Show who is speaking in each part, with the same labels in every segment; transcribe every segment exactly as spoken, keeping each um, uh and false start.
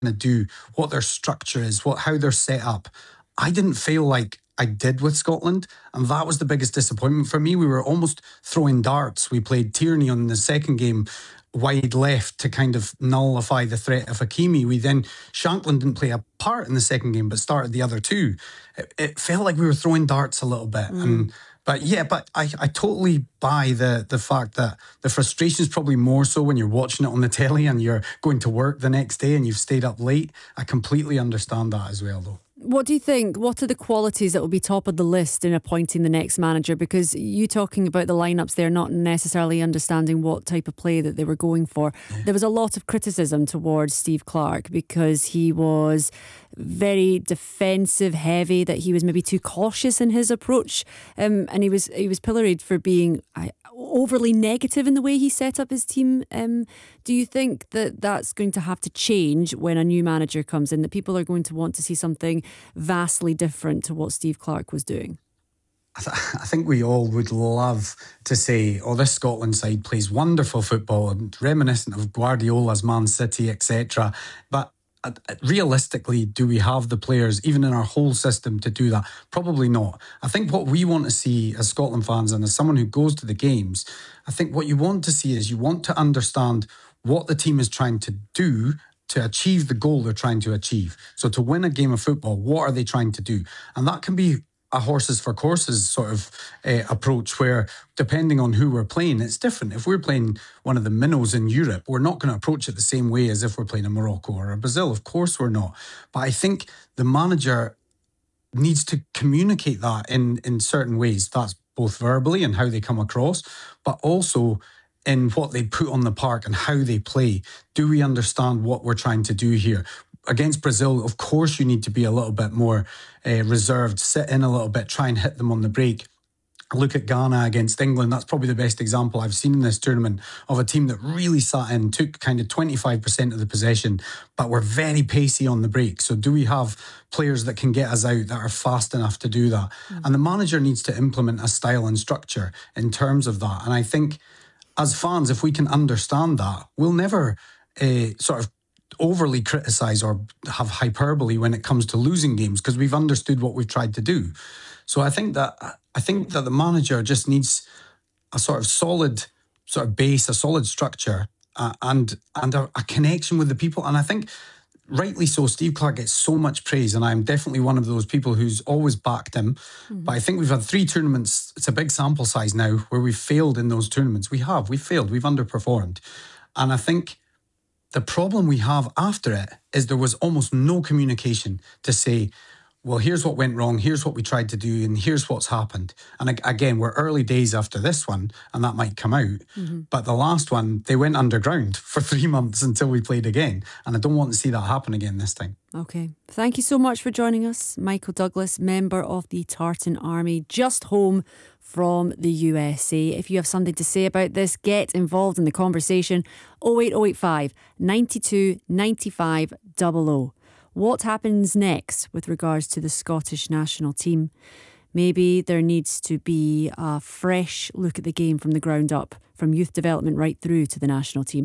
Speaker 1: to do, what their structure is, what how they're set up. I didn't feel like I did with Scotland, and that was the biggest disappointment for me. We were almost throwing darts. We played Tierney on the second game wide left to kind of nullify the threat of Hakimi. We then, Shankland didn't play a part in the second game, but started the other two. It, it felt like we were throwing darts a little bit. Mm. And But yeah, but I, I totally buy the the fact that the frustration is probably more so when you're watching it on the telly and you're going to work the next day and you've stayed up late. I completely understand that as well, though.
Speaker 2: What do you think? What are the qualities that will be top of the list in appointing the next manager? Because you talking about the lineups there, not necessarily understanding what type of play that they were going for. Yeah. There was a lot of criticism towards Steve Clarke because he was very defensive heavy, that he was maybe too cautious in his approach, um, and he was he was pilloried for being uh, overly negative in the way he set up his team. Um, do you think that that's going to have to change when a new manager comes in, that people are going to want to see something vastly different to what Steve Clarke was doing?
Speaker 1: I, th- I think we all would love to say, oh, this Scotland side plays wonderful football and reminiscent of Guardiola's Man City, et cetera. But realistically, do we have the players, even in our whole system, to do that? Probably not. I think what we want to see as Scotland fans and as someone who goes to the games, I think what you want to see is you want to understand what the team is trying to do to achieve the goal they're trying to achieve. So to win a game of football, what are they trying to do? And that can be a horses for courses sort of uh, approach where, depending on who we're playing, it's different. If we're playing one of the minnows in Europe, we're not going to approach it the same way as if we're playing a Morocco or a Brazil. Of course we're not. But I think the manager needs to communicate that in, in certain ways. That's both verbally and how they come across, but also in what they put on the park and how they play. Do we understand what we're trying to do here? Against Brazil, of course, you need to be a little bit more uh, reserved, sit in a little bit, try and hit them on the break. Look at Ghana against England. That's probably the best example I've seen in this tournament of a team that really sat in, took kind of twenty-five percent of the possession, but were very pacey on the break. So do we have players that can get us out that are fast enough to do that? Mm. And the manager needs to implement a style and structure in terms of that. And I think as fans, if we can understand that, we'll never uh, sort of overly criticise or have hyperbole when it comes to losing games, because we've understood what we've tried to do. So I think that I think that the manager just needs a sort of solid sort of base, a solid structure, uh, and and a, a connection with the people. And I think rightly so, Steve Clarke gets so much praise, and I'm definitely one of those people who's always backed him. Mm-hmm. But I think we've had three tournaments. It's a big sample size now where we've failed in those tournaments. We have, we've failed, we've underperformed, and I think the problem we have after it is there was almost no communication to say, well, here's what went wrong, here's what we tried to do, and here's what's happened. And again, we're early days after this one, and that might come out. Mm-hmm. But the last one, they went underground for three months until we played again. And I don't want to see that happen again this time.
Speaker 2: Okay. Thank you so much for joining us, Michael Douglas, member of the Tartan Army, just home from the U S A. If you have something to say about this, get involved in the conversation. oh eight oh eight five, nine two, nine five, double oh. What happens next with regards to the Scottish national team? Maybe there needs to be a fresh look at the game from the ground up, from youth development right through to the national team.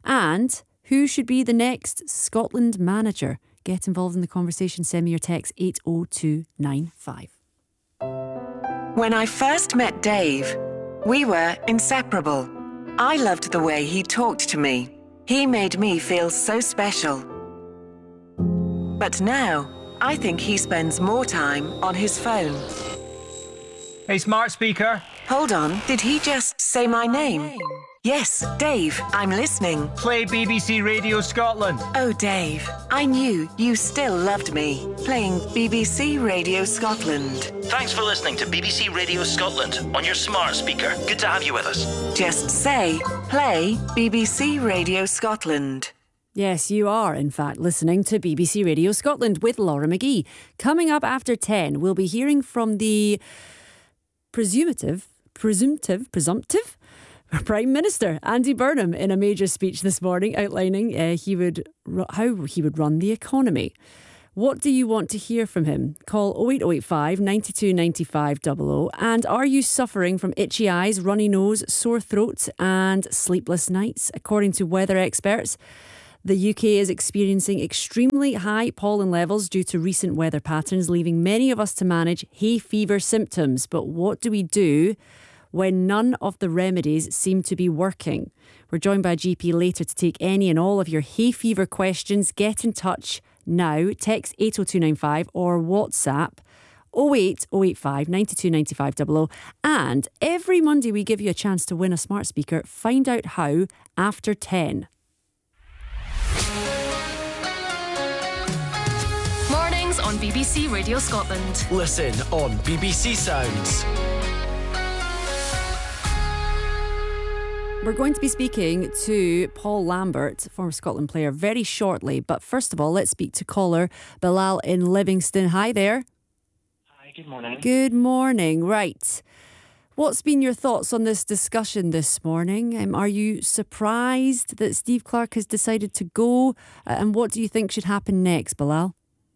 Speaker 2: And who should be the next Scotland manager? Get involved in the conversation. Send me your text eight oh two nine five.
Speaker 3: When I first met Dave, we were inseparable. I loved the way he talked to me. He made me feel so special. But now, I think he spends more time on his phone.
Speaker 4: Hey, smart speaker.
Speaker 3: Hold on, did he just say my name? Yes, Dave, I'm listening.
Speaker 4: Play B B C Radio Scotland.
Speaker 3: Oh, Dave, I knew you still loved me. Playing B B C Radio Scotland.
Speaker 5: Thanks for listening to B B C Radio Scotland on your smart speaker. Good to have you with us.
Speaker 3: Just say, play B B C Radio Scotland.
Speaker 2: Yes, you are, in fact, listening to B B C Radio Scotland with Laura McGee. Coming up after ten, we'll be hearing from the presumptive, presumptive, presumptive Prime Minister Andy Burnham in a major speech this morning outlining uh, he would how he would run the economy. What do you want to hear from him? Call oh eight oh eight five, nine two, nine five, double oh. And are you suffering from itchy eyes, runny nose, sore throat and sleepless nights? According to weather experts, The U K is experiencing extremely high pollen levels due to recent weather patterns, leaving many of us to manage hay fever symptoms. But what do we do when none of the remedies seem to be working? We're joined by a G P later to take any and all of your hay fever questions. Get in touch now. Text eight oh two nine five or WhatsApp oh eight oh eight five nine two nine five double oh. And every Monday we give you a chance to win a smart speaker. Find out how after ten.
Speaker 6: Mornings on B B C Radio Scotland.
Speaker 7: Listen on B B C Sounds.
Speaker 2: We're going to be speaking to Paul Lambert, former Scotland player, very shortly. But first of all, let's speak to caller Bilal in Livingston. Hi there.
Speaker 8: Hi, good morning.
Speaker 2: Good morning. Right. What's been your thoughts on this discussion this morning? Um, are you surprised that Steve Clarke has decided to go? Uh, and what do you think should happen next, Bilal?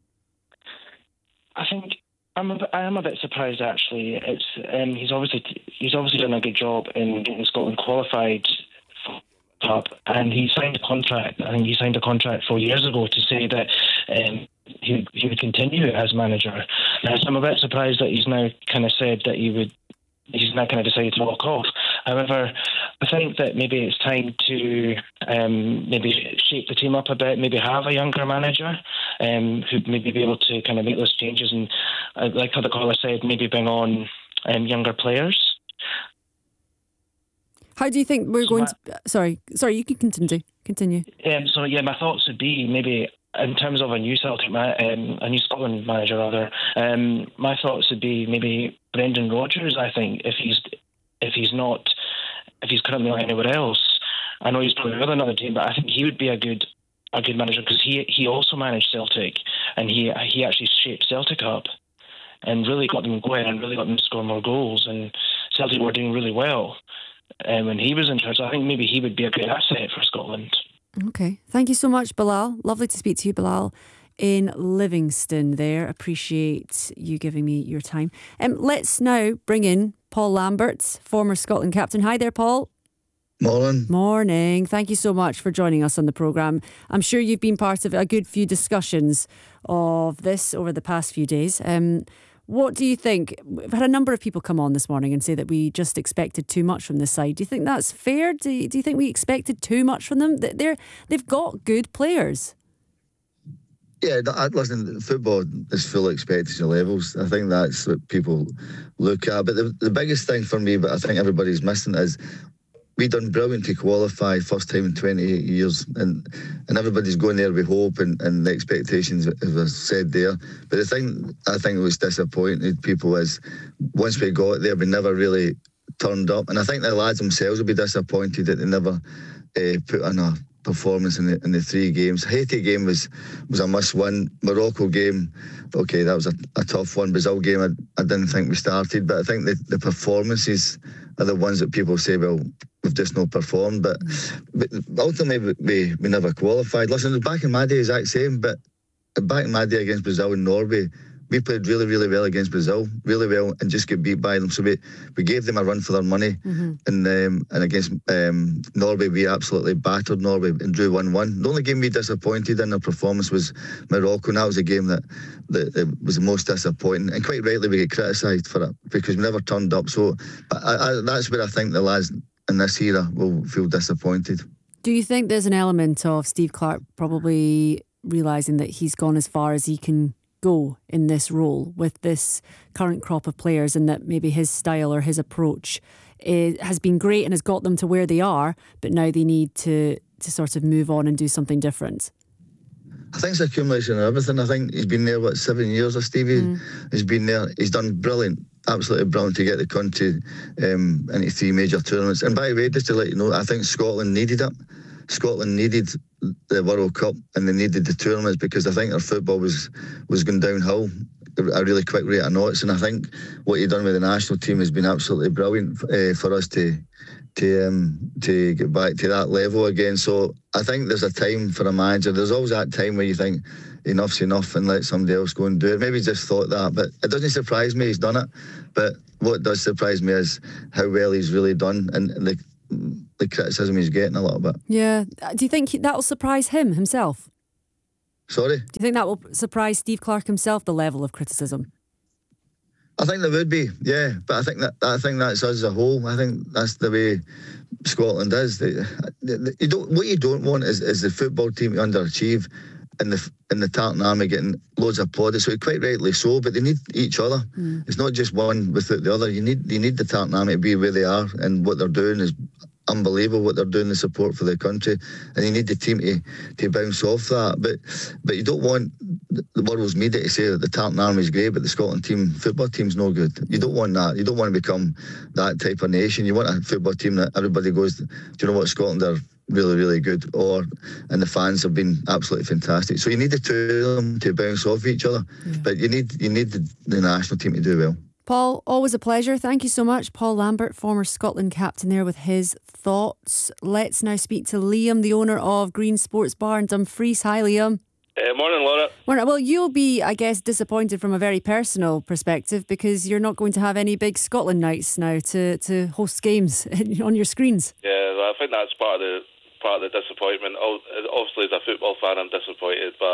Speaker 8: I think I'm a bit, I am a bit surprised actually. It's um, he's obviously he's obviously done a good job in getting Scotland qualified for the Cup, and he signed a contract. I think he signed a contract four years ago to say that um, he he would continue as manager. And so I'm a bit surprised that he's now kind of said that he would. He's now kind of decided to walk off. However, I think that maybe it's time to um, maybe shape the team up a bit, maybe have a younger manager um, who'd maybe be able to kind of make those changes and, uh, like how the caller said, maybe bring on um, younger players.
Speaker 2: How do you think we're
Speaker 8: So
Speaker 2: going
Speaker 8: my-
Speaker 2: to... Sorry, sorry, you can continue. Continue.
Speaker 8: Um, so, yeah, my thoughts would be maybe in terms of a new Celtic, ma- um, a new Scotland manager, rather, um, my thoughts would be maybe Brendan Rodgers. I think if he's if he's not if he's currently not anywhere else, I know he's probably with another team, but I think he would be a good a good manager because he he also managed Celtic and he he actually shaped Celtic up and really got them going and really got them to score more goals, and Celtic were doing really well um, when he was in charge. So I think maybe he would be a good asset for Scotland.
Speaker 2: Okay. Thank you so much, Bilal. Lovely to speak to you, Bilal, in Livingston there. Appreciate you giving me your time. Um, let's now bring in Paul Lambert, former Scotland captain. Hi there, Paul.
Speaker 9: Morning.
Speaker 2: Morning. Thank you so much for joining us on the programme. I'm sure you've been part of a good few discussions of this over the past few days. Um, what do you think? We've had a number of people come on this morning and say that we just expected too much from this side. Do you think that's fair? Do you, do you think we expected too much from them? They're, they've got good players.
Speaker 9: Yeah, listen, football is full of expectation levels. I think that's what people look at. But the, the biggest thing for me, but I think everybody's missing, is we done brilliant to qualify first time in twenty-eight years, and and everybody's going there with hope and, and the expectations, as I said there. But the thing I think was disappointed people is once we got there, we never really turned up, and I think the lads themselves will be disappointed that they never uh, put in a performance in the in the three games. Haiti game was was a must win. Morocco game, okay, that was a, a tough one. Brazil game, I, I didn't think we started, but I think the, the performances are the ones that people say, well, we've just not performed. But, but ultimately, we, we never qualified. Listen, back in my day, exact same, but back in my day against Brazil and Norway, we played really, really well against Brazil, really well, and just get beat by them. So we, we gave them a run for their money. Mm-hmm. And um, and against um, Norway, we absolutely battered Norway and drew one one. The only game we disappointed in their performance was Morocco, and that was a game that, that, that was the most disappointing. And quite rightly, we get criticised for it because we never turned up. So I, I, that's where I think the lads in this era will feel disappointed.
Speaker 2: Do you think there's an element of Steve Clarke probably realising that he's gone as far as he can go in this role with this current crop of players, and that maybe his style or his approach is, has been great and has got them to where they are, but now they need to to sort of move on and do something different?
Speaker 9: I think it's accumulation of everything. I think he's been there, what, seven years, or Stevie? Mm. He's been there. He's done brilliant, absolutely brilliant to get the country um, into three major tournaments. And by the way, just to let you know, I think Scotland needed it. Scotland needed the World Cup and they needed the tournaments because I think their football was, was going downhill at a really quick rate of knots. And I think what he's done with the national team has been absolutely brilliant uh, for us to to um, to get back to that level again. So I think there's a time for a manager. There's always that time where you think enough's enough and let somebody else go and do it. Maybe he just thought that, but it doesn't surprise me he's done it. But what does surprise me is how well he's really done. And the the criticism he's getting a little bit.
Speaker 2: Yeah. Do you think that will surprise him himself?
Speaker 9: Sorry?
Speaker 2: Do you think that will surprise Steve Clarke himself, the level of criticism?
Speaker 9: I think there would be, yeah, but I think that I think that's us as a whole. I think that's the way Scotland is. They, they, you don't, what you don't want is, is the football team to underachieve, and the and the Tartan Army getting loads of plaudits. So quite rightly so, but they need each other. Mm. It's not just one without the other. You need you need the Tartan Army to be where they are, and what they're doing is unbelievable. What they're doing, the support for the country, and you need the team to, to bounce off that. But but you don't want the world's media to say that the Tartan Army is great, but the Scotland team football team's no good. You don't want that. You don't want to become that type of nation. You want a football team that everybody goes, do you know what, Scotland are really, really good, or and the fans have been absolutely fantastic. So you need the two of them to bounce off each other. Yeah. But you need you need the, the national team to do well.
Speaker 2: Paul, always a pleasure. Thank you so much. Paul Lambert, former Scotland captain, there with his thoughts. Let's now speak to Liam, the owner of Green Sports Bar in Dumfries. Hi, Liam.
Speaker 10: Uh, morning, Laura.
Speaker 2: Morning. Well, you'll be, I guess, disappointed from a very personal perspective because you're not going to have any big Scotland nights now to, to host games on your screens.
Speaker 10: Yeah, well, I think that's part of the part of the disappointment. Obviously, as a football fan, I'm disappointed, but